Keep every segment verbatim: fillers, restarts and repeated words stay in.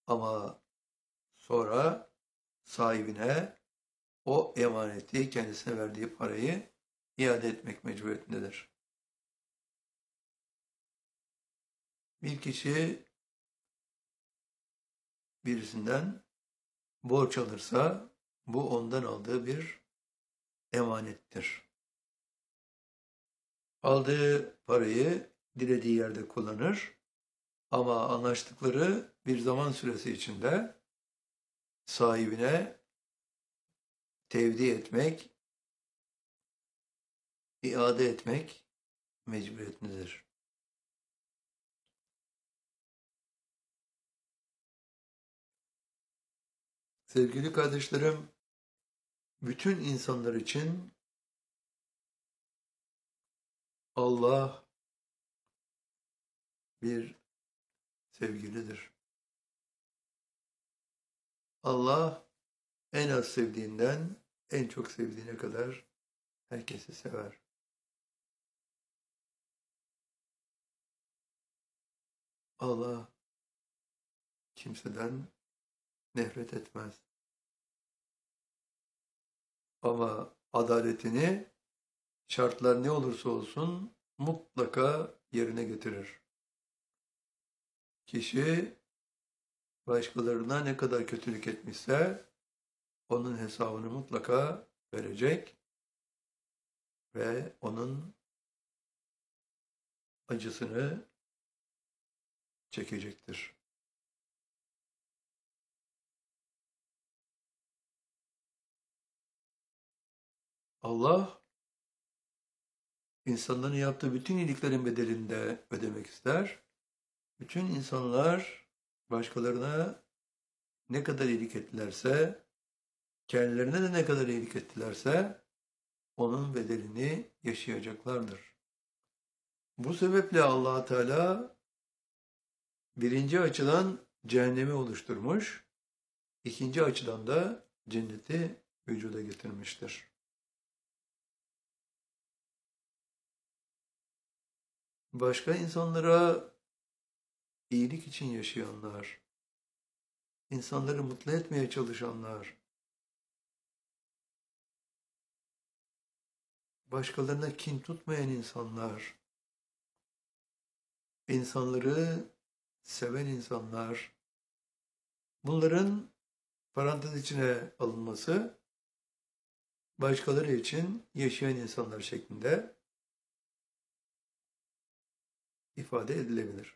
Ama sonra sahibine o emaneti, kendisine verdiği parayı iade etmek mecburiyetindedir. Bir kişi birisinden borç alırsa bu ondan aldığı bir emanettir. Aldığı parayı dilediği yerde kullanır ama anlaştıkları bir zaman süresi içinde sahibine tevdi etmek, iade etmek mecburiyetindedir. Sevgili kardeşlerim, bütün insanlar için Allah bir sevgilidir. Allah en az sevdiğinden en çok sevdiğine kadar herkesi sever. Allah kimseden nefret etmez. Ama adaletini şartlar ne olursa olsun mutlaka yerine getirir. Kişi başkalarına ne kadar kötülük etmişse onun hesabını mutlaka verecek ve onun acısını çekecektir. Allah insanların yaptığı bütün iyiliklerin bedelini de ödemek ister. Bütün insanlar başkalarına ne kadar iyilik ettilerse, kendilerine de ne kadar iyilik ettilerse onun bedelini yaşayacaklardır. Bu sebeple Allah Teala birinci açıdan cehennemi oluşturmuş, ikinci açıdan da cenneti vücuda getirmiştir. Başka insanlara iyilik için yaşayanlar, insanları mutlu etmeye çalışanlar, başkalarına kin tutmayan insanlar, insanları seven insanlar, bunların parantez içine alınması, başkaları için yaşayan insanlar şeklinde ifade edilebilir.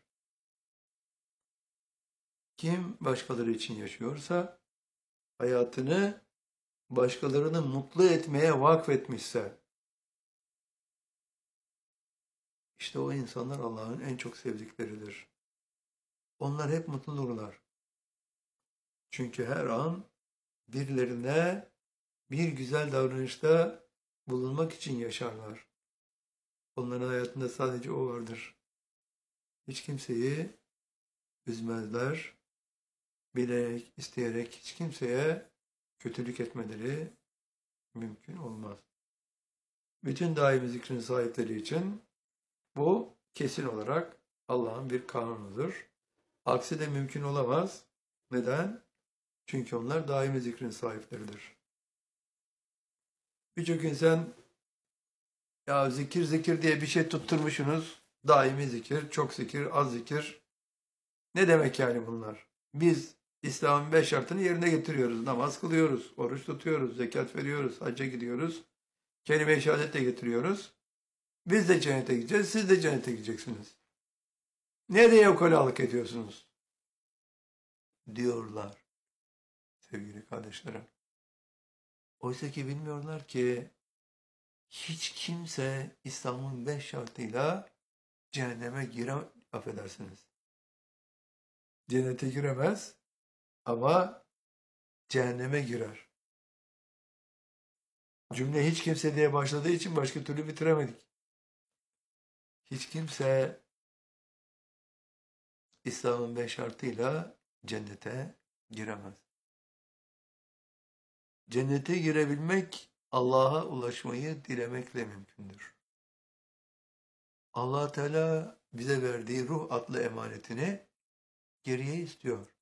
Kim başkaları için yaşıyorsa, hayatını başkalarını mutlu etmeye vakfetmişse, işte o insanlar Allah'ın en çok sevdikleridir. Onlar hep mutludurlar. Çünkü her an birilerine bir güzel davranışta bulunmak için yaşarlar. Onların hayatında sadece o vardır. Hiç kimseyi üzmezler. Bilerek, isteyerek hiç kimseye kötülük etmeleri mümkün olmaz. Bütün daimi zikrin sahipleri için bu kesin olarak Allah'ın bir kanunudur. Aksi de mümkün olamaz. Neden? Çünkü onlar daimi zikrin sahipleridir. Birçok insan ya zikir zikir diye bir şey tutturmuşsunuz. Daimi zikir, çok zikir, az zikir. Ne demek yani bunlar? Biz İslam'ın beş şartını yerine getiriyoruz. Namaz kılıyoruz, oruç tutuyoruz, zekat veriyoruz, hacca gidiyoruz. Kelime-i şehadet de getiriyoruz. Biz de cennete gideceğiz, siz de cennete gideceksiniz. Nereye ukalalık ediyorsunuz? Diyorlar sevgili kardeşlerim. Oysa ki bilmiyorlar ki hiç kimse İslam'ın beş şartıyla cehenneme giremez, affedersiniz. Cennete giremez ama cehenneme girer. Cümle hiç kimse diye başladığı için başka türlü bitiremedik. Hiç kimse İslam'ın beş şartıyla cennete giremez. Cennete girebilmek Allah'a ulaşmayı dilemekle mümkündür. Allah Teala bize verdiği ruh adlı emanetini geriye istiyor.